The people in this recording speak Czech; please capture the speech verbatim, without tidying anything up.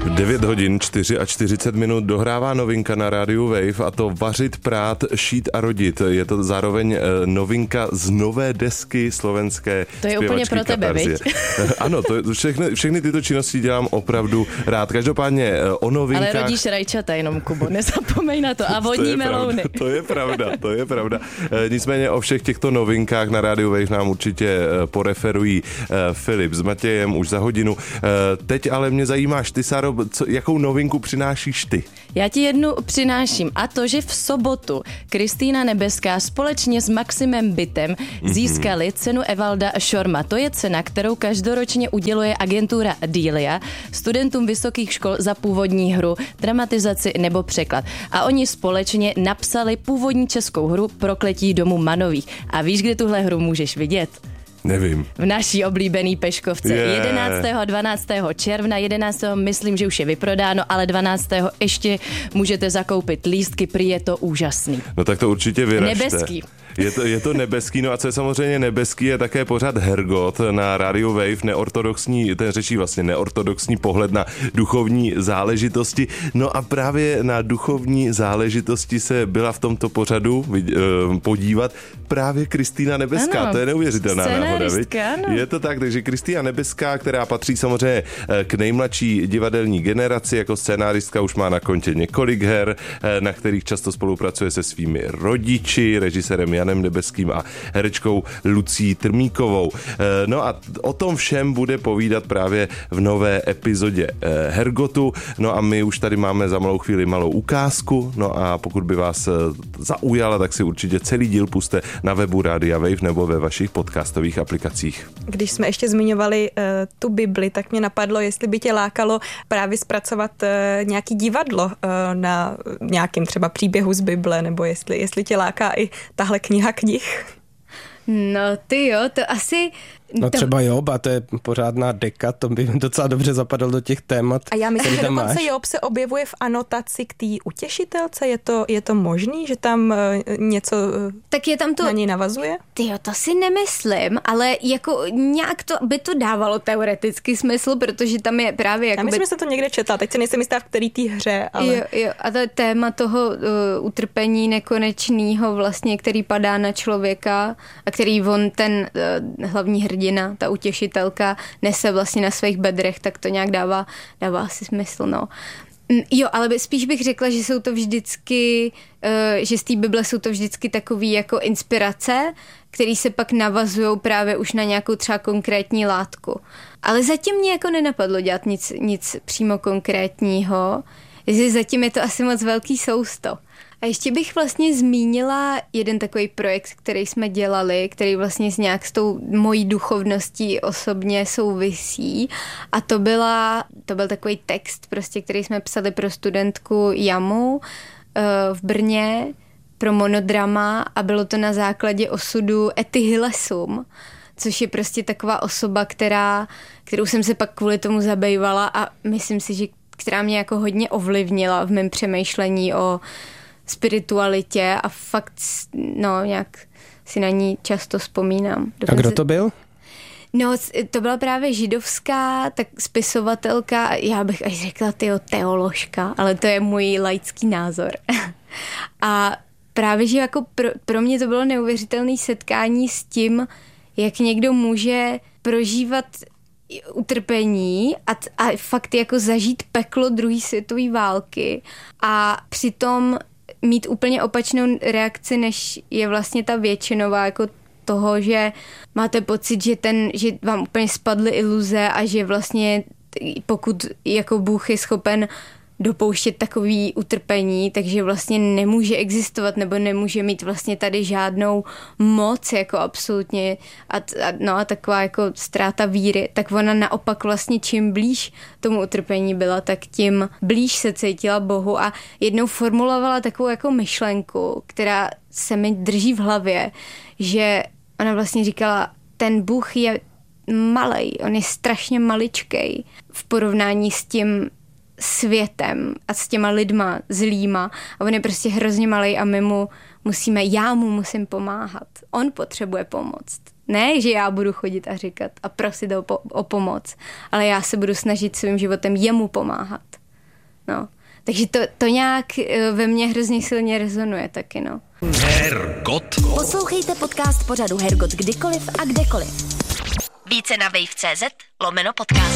devět hodin čtyřicet minut dohrává novinka na rádiu Wave, a to Vařit, prát, šít a rodit. Je to zároveň novinka z nové desky slovenské To je úplně pro tebe, viď? Ano, to je, všechny, všechny tyto činnosti dělám opravdu rád. Každopádně o novinkách... Ale rodíš rajčata jenom, Kubo, nezapomeň na to. A vodní to melouny. Pravda, to je pravda, to je pravda. Nicméně o všech těchto novinkách na rádiu Wave nám určitě poreferují Filip s Matějem už za hodinu. Teď ale mě zajímáš ty, Sáro, co, jakou novinku přinášíš ty? Já ti jednu přináším, a to, že v sobotu Kristýna Nebeská společně s Maximem Bitem získali cenu Evalda Šorma. To je cena, kterou každoročně uděluje agentura Delia studentům vysokých škol za původní hru, dramatizaci nebo překlad. A oni společně napsali původní českou hru Prokletí domu Manových. A víš, kde tuhle hru můžeš vidět? Nevím. V naší oblíbený Peškovce. Yeah. jedenáctého a dvanáctého června, jedenáctého myslím, že už je vyprodáno, ale dvanáctého ještě můžete zakoupit lístky, prý je to úžasný. No tak to určitě vyražte. Nebeský. Je to, je to nebeský, no a co je samozřejmě nebeský, je také pořád Hergot na rádiu Wave, neortodoxní, ten řeší vlastně neortodoxní pohled na duchovní záležitosti. No a právě na duchovní záležitosti se byla v tomto pořadu podívat právě Kristýna Nebeská. Ano, to je neuvěřitelná náhoda, viď? Ano. Je to tak, takže Kristýna Nebeská, která patří samozřejmě k nejmladší divadelní generaci, jako scénáristka už má na kontě několik her, na kterých často spolupracuje se svými rodiči, režisérem Janem Nebeským a herečkou Lucí Trmíkovou. No a o tom všem bude povídat právě v nové epizodě Hergotu. No a my už tady máme za malou chvíli malou ukázku, no a pokud by vás zaujala, tak si určitě celý díl puste na webu Rádia Wave nebo ve vašich podcastových aplikacích. Když jsme ještě zmiňovali uh, tu Bibli, tak mě napadlo, jestli by tě lákalo právě zpracovat uh, nějaký divadlo uh, na nějakým třeba příběhu z Bible, nebo jestli, jestli tě láká i tahle kniha knih. No ty jo, to asi... No to... třeba Job, a to je pořádná deka, to by docela dobře zapadlo do těch témat. A já myslím, že dokonce máš. Job se objevuje v anotaci k té utěšitelce. Je to, je to možný, že tam uh, něco uh, tak je tam to... na něj navazuje? Tyjo, to si nemyslím, ale jako nějak to by to dávalo teoretický smysl, protože tam je právě... Já myslím, by... že jsem to někde četla, teď se nejsem jistá, v který té hře, ale... Jo, jo, a to je téma toho uh, utrpení nekonečného vlastně, který padá na člověka a který on, ten uh, hlavní hrdina, ta utěšitelka, nese vlastně na svých bedrech, tak to nějak dává, dává asi smysl, no. Jo, ale spíš bych řekla, že jsou to vždycky, že z té Bible jsou to vždycky takový jako inspirace, které se pak navazují právě už na nějakou třeba konkrétní látku. Ale zatím mě jako nenapadlo dělat nic, nic přímo konkrétního, že zatím je to asi moc velký sousto. A ještě bych vlastně zmínila jeden takový projekt, který jsme dělali, který vlastně s nějak s tou mojí duchovností osobně souvisí. A to, byla, to byl takový text, prostě, který jsme psali pro studentku Jamu uh, v Brně pro monodrama a bylo to na základě osudu Ety Hillesum, což je prostě taková osoba, která, kterou jsem se pak kvůli tomu zabývala a myslím si, že která mě jako hodně ovlivnila v mém přemýšlení o spiritualitě a fakt, no, nějak si na ní často vzpomínám. A kdo to byl? No, to byla právě židovská tak spisovatelka, já bych až řekla tyjo, teoložka, ale to je můj laický názor. A právě, že jako pro, pro mě to bylo neuvěřitelné setkání s tím, jak někdo může prožívat utrpení a, a fakt jako zažít peklo druhé světové války a přitom mít úplně opačnou reakci, než je vlastně ta většinová, jako toho, že máte pocit, že, ten, že vám úplně spadly iluze a že vlastně pokud jako Bůh je schopen dopouštět takový utrpení, takže vlastně nemůže existovat nebo nemůže mít vlastně tady žádnou moc jako absolutně a, a, no a taková jako ztráta víry, tak ona naopak vlastně čím blíž tomu utrpení byla, tak tím blíž se cítila Bohu a jednou formulovala takovou jako myšlenku, která se mi drží v hlavě, že ona vlastně říkala, ten Bůh je malej, on je strašně maličkej v porovnání s tím světem a s těma lidma zlýma a on je prostě hrozně malej a my mu musíme, já mu musím pomáhat. On potřebuje pomoc. Ne, že já budu chodit a říkat a prosit o, po, o pomoc, ale já se budu snažit svým životem jemu pomáhat. no. Takže to, to nějak ve mně hrozně silně rezonuje taky, no. Hergot. Poslouchejte podcast pořadu Hergot kdykoliv a kdekoliv. Více na wave tečka cz lomeno podcast.